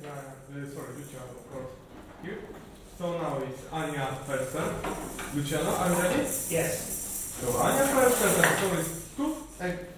sorry, Luciano, of course. Here. So now it's Anya first turn. Luciano, are you ready? Yes. So Anya first turn, so it's 2 and